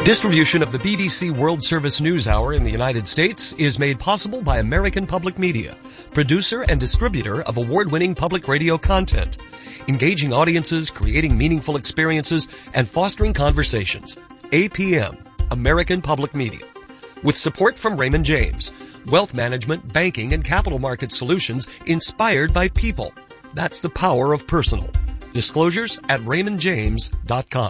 Distribution of the BBC World Service News Hour in the United States is made possible by American Public Media, producer and distributor of award-winning public radio content, engaging audiences, creating meaningful experiences, and fostering conversations. APM, American Public Media. With support from Raymond James, wealth management, banking, and capital market solutions inspired by people. That's the power of personal. Disclosures at raymondjames.com.